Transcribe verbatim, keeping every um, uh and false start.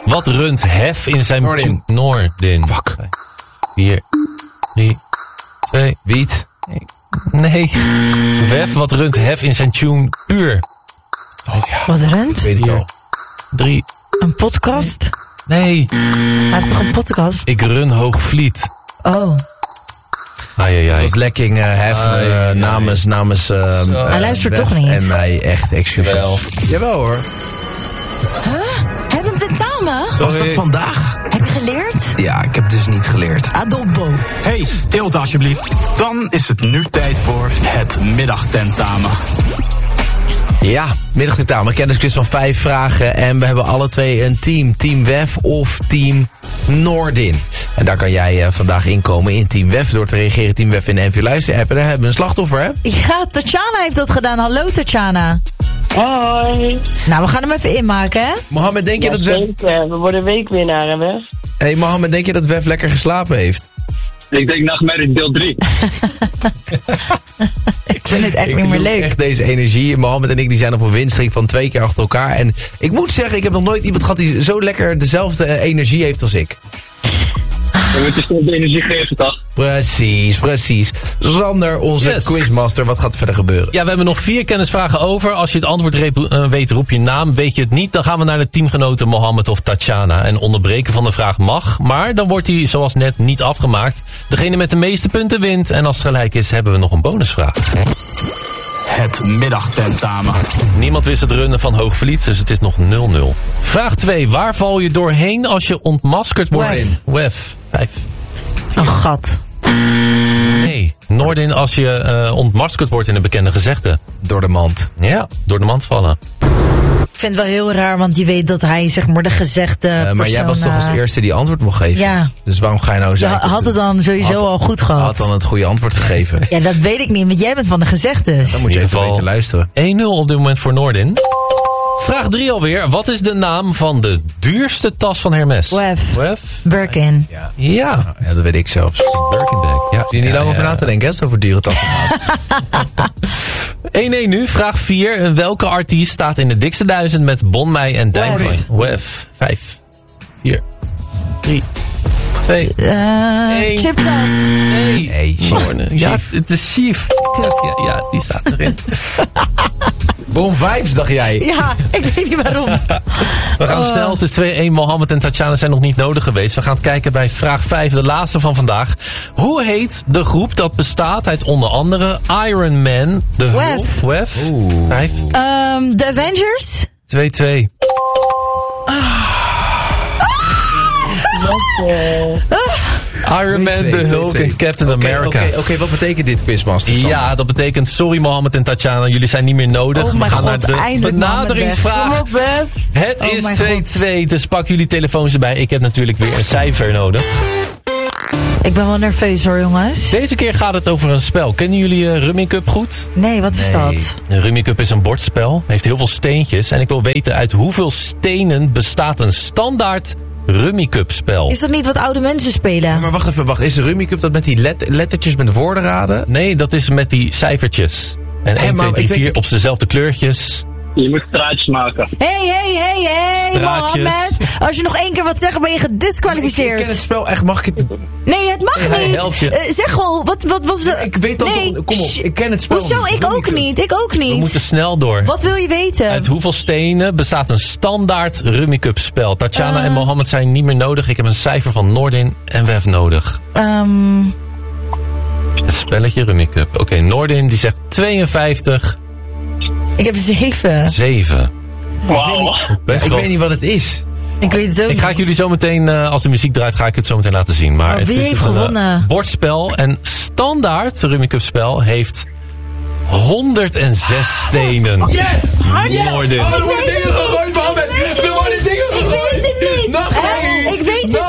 Wat runt Hef in zijn... Noordin. Noordin. Fuck. vier, drie, twee... Wiet. Nee. Wef, wat runt Hef in zijn tune Puur? Oh ja. Wat runt? Weet ik al. drie... Een podcast? Nee. Hij heeft toch een podcast? Ik run Hoogvliet. Oh. Ai, ai, Dat ai. was Lekking uh, Hef Ai, uh, ai. namens... namens uh, Zo. Hij luistert Wef toch niet. En mij echt excuses. Jawel. Jawel hoor. Huh? Heb je een tentamen? Was dat vandaag? Heb je geleerd? Ja, ik heb dus niet geleerd. Adobo. Hey, stilte alsjeblieft. Dan is het nu tijd voor het middagtentamen. Ja, middagtentamen. Kennisquiz van vijf vragen. En we hebben alle twee een team. Team Wef of Team Noordin. En daar kan jij uh, vandaag inkomen in Team Wef door te reageren. Team Wef in de N P O Luister app. En daar hebben we een slachtoffer, hè? Ja, Tatjana heeft dat gedaan. Hallo Tatjana. Hoi. Nou, we gaan hem even inmaken, hè? Mohammed, denk je Ja, dat Wef... zeker. We worden weekwinnaar, hè, Wes? Hey, Mohammed, denk je dat Wef lekker geslapen heeft? Ik denk nachtmerrie deel drie. Ik vind het echt Ik niet meer loop leuk. echt deze energie. Mohammed en ik die zijn op een winstreek van twee keer achter elkaar. En ik moet zeggen, ik heb nog nooit iemand gehad die zo lekker dezelfde uh, energie heeft als ik. Je moet dus de energie geven, toch? Precies, precies. Sander, onze Yes. quizmaster, wat gaat er verder gebeuren? Ja, we hebben nog vier kennisvragen over. Als je het antwoord reep- uh, weet, roep je naam. Weet je het niet, dan gaan we naar de teamgenoten Mohammed of Tatjana. En onderbreken van de vraag mag. Maar dan wordt die, zoals net, niet afgemaakt. Degene met de meeste punten wint. En als het gelijk is, hebben we nog een bonusvraag. Het middagtentamen. Niemand wist het runnen van Hoogvliet, dus het is nog nul nul. Vraag twee. Waar val je doorheen als je ontmaskerd wordt? Wef. Wef. Vijf. Een gat. Nee. Noordin als je uh, ontmaskerd wordt in een bekende gezegde. Door de mand. Ja, door de mand vallen. Ik vind het wel heel raar, want je weet dat hij, zeg maar, de gezegde Uh, maar persoon, jij was toch als uh, eerste die antwoord mocht geven? Ja. Dus waarom ga je nou Je zeggen... had het dan sowieso Had- al goed Had gehad. dan het goede antwoord gegeven. Ja, dat weet ik niet, want jij bent van de gezegdes. Dan moet je In ieder even geval- beter luisteren. één nul op dit moment voor Noordin. Vraag drie alweer. Wat is de naam van de duurste tas van Hermes? Wef. Wef? Birkin. Ja. Ja. Ja, dat weet ik zelfs. Birkenbag. Ja. Zie je niet Ja, lang ja. over na te denken, hè? Zo voor dierentassen. één één nu. Vraag vier. Welke artiest staat in de dikste duizend met Bon Mij en Dijncoin? Wef. Vijf. Vier. Drie. Twee. Eh Eén. Chiptas. Nee. Nee, Morne. Ja, Chief. het is Chief. Ja, ja, die staat erin. Bon vibes, dacht jij. Ja, ik weet niet waarom. We gaan Oh. snel. Het is twee één. Mohammed en Tatjana zijn nog niet nodig geweest. We gaan kijken bij vraag vijf, de laatste van vandaag. Hoe heet de groep dat bestaat uit onder andere Iron Man, The Wef. Hulk, Wef, Oeh. vijf, Ehm de Avengers? twee, twee. Iron Man, Twee, The twee, Hulk twee. en Captain Oké, America. Oké, oké, wat betekent dit, quizmaster? Sander? Ja, dat betekent, sorry Mohammed en Tatjana, jullie zijn niet meer nodig. Oh We mijn gaan God, naar de eindelijk Mohammed benaderingsvraag. Kom op, Wes. Het Oh is mijn twee twee, dus pak jullie telefoons erbij. Ik heb natuurlijk weer een cijfer nodig. Ik ben wel nerveus hoor, jongens. Deze keer gaat het over een spel. Kennen jullie uh, Rummy Cup goed? Nee, wat is Nee. dat? Een Rummy Cup is een bordspel. Heeft heel veel steentjes. En ik wil weten uit hoeveel stenen bestaat een standaard Rummy Cup spel. Is dat niet wat oude mensen spelen? Maar wacht even, wacht. Is de Rummy Cup dat met die let- lettertjes met woorden raden? Nee, dat is met die cijfertjes. En één, maar twee, drie, ik weet- vier op dezelfde kleurtjes. Je moet straatjes maken. Hey, hey, hey, hey, Straatjes. Mohammed. Als je nog één keer wat zegt, ben je Ik ken gedisqualificeerd. het spel echt, mag ik het... Nee, het mag Hij niet. helpt je. Eh, zeg gewoon, wat, wat was de... Ik weet dat nee. toch... Kom op, Shh. ik ken het spel Hoezo? niet. Ik Rummy ook Cup. niet. Ik ook niet. We moeten snel door. Wat wil je weten? Uit hoeveel stenen bestaat een standaard Rummy Cup spel? Tatjana Uh. en Mohammed zijn niet meer nodig. Ik heb een cijfer van Noordin en Wef nodig. Ehm, Het spelletje Rummy Cup. Oké, Noordin die zegt tweeënvijftig, ik heb zeven. zeven. Wauw. Best Ik wel. weet niet wat het is. Ik weet het ook Ik ga niet. het jullie zo meteen, uh, als de muziek draait, ga ik het zo meteen laten zien. Maar, Maar het wie is heeft dus een uh, gewonnen? bordspel. En standaard Rummy Cup spel heeft honderdzes stenen. Yes! Noordin. Oh, er worden dingen gegooid, Mohammed! Er worden dingen gegooid! Ik weet het niet. Nachtmerries! Ik weet het